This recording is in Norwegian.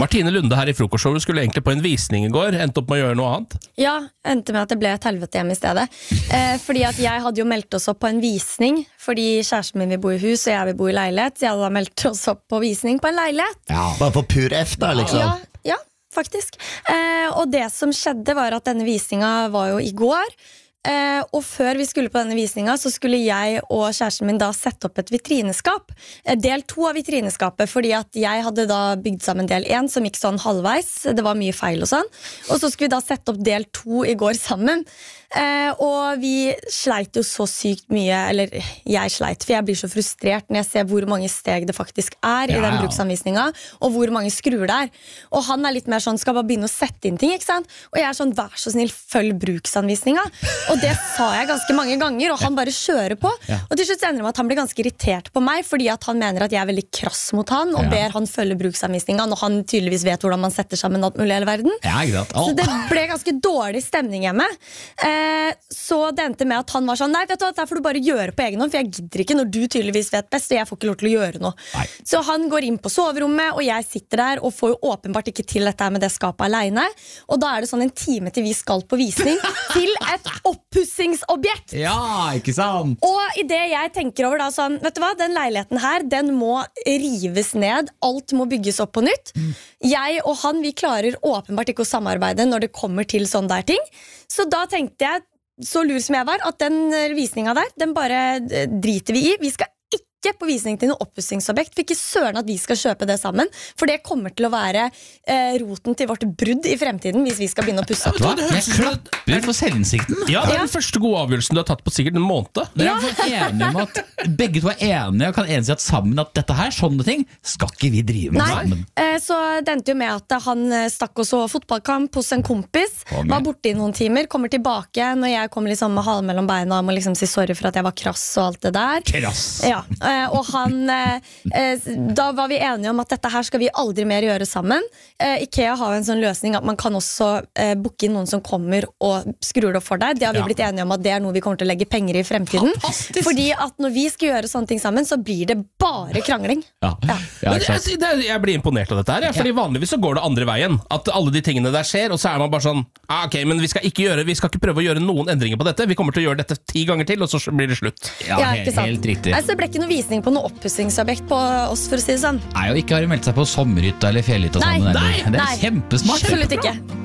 Martine Lunde her i frokostshowet skulle egentlig på en visning i går, endte opp med å gjøre noe annet. Ja, endte med at det ble et helvete hjemme i stedet. Fordi at jeg hadde jo meldt oss opp på en visning, fordi kjæresten min vil bo i hus, og jeg vil bo i leilighet, så jeg hadde da meldt oss opp på visning på en leilighet. Ja, bare for pur F da, liksom. Ja, faktisk. Og det som skjedde var at denne visninga var jo i går, og før vi skulle på denne visninga så skulle jeg og kjæresten min da sette opp et vitrineskap, del 2 av vitrineskapet, fordi at jeg hadde da bygd sammen del 1 som gikk sånn halvveis, det var mye feil og sånn, og så skulle vi da sette opp del 2 i går sammen, og vi sleit jo så sykt mye, eller jeg sleit, for jeg blir så frustrert når jeg ser hvor mange steg det faktisk er i den bruksanvisninga, og hvor mange skruer det er, og han er litt mer sånn, skal bare begynne å sette inn ting, ikke sant? Og jeg er sånn, vær så snill, følg bruksanvisninga, og det sa jeg ganske mange ganger, og han bare kjører på, og til slutt ender det med at han blir ganske irritert på meg, fordi at han mener at jeg er veldig krass mot han, og ber han følge bruksanvisninga, når han tydeligvis vet hvordan man setter sammen alt mulig i hele verden. Så det ble ganske dårlig stemning hjemme. Så det endte med at han var sånn, nei, vet du hva, der får du bare gjøre på egen hånd, for jeg gidder ikke når du tydeligvis vet best, og jeg får ikke lov til å gjøre noe. Så han går inn på soverommet, og jeg sitter der, og får jo åpenbart ikke til dette med det skapet alene, og da er det sånn en time til vi skal på visning, til et oppussingsobjekt. Ja, ikke sant? Og i det jeg tenker over da sånn, vet du hva, den leiligheten her, den må rives ned, alt må bygges opp på nytt. Jeg og han, vi klarer åpenbart ikke å samarbeide når det kommer til sånne der ting. Så da tenkte jeg, så lur som jeg var, at den visninga der, den bare driter vi i. Vi skal ikke på visning til noe oppussingsobjekt, for ikke søren at vi skal kjøpe det sammen, for det kommer til å være roten til vårt brudd i fremtiden hvis vi skal begynne å pusse opp. Jeg klapper for selvinnsikten. Ja, det er den første gode avgjørelsen du har tatt på sikkert en måned. Dere er enige om at begge to er enige og kan enes i at sammen at dette her, sånne ting, skal ikke vi drive med sammen. Så det endte jo med at han stakk og så fotballkamp hos en kompis, var borte i noen timer, kommer tilbake når jeg kommer liksom med halen mellom beina og må liksom si sorry for at jeg var krass og alt det der. Krass! Ja, og han da var vi enige om at dette her skal vi aldri mer gjøre sammen. IKEA har jo en sånn løsning at man kan også booke inn noen som kommer og skrur det opp for deg. Det har vi blitt enige om at det er noe vi kommer til å legge penger i fremtiden. Fantastisk. Fordi at når vi skal gjøre sånne ting sammen, så blir det bare krangling. Jeg blir imponert av dette her, fordi vanligvis så går det andre veien, at alle de tingene der skjer, og så er man bare sånn, ok, men vi skal ikke prøve å gjøre noen endringer på dette, vi kommer til å gjøre dette 10 ganger til, og så blir det slutt. Helt riktig. Så det ble ikke noe visning på noe oppussingsobjekt på oss, for å si det sånn. Nei, og ikke har de meldt seg på sommerhytta eller fjellhytta sammen. Nei, det er kjempesmart. Absolutt ikke.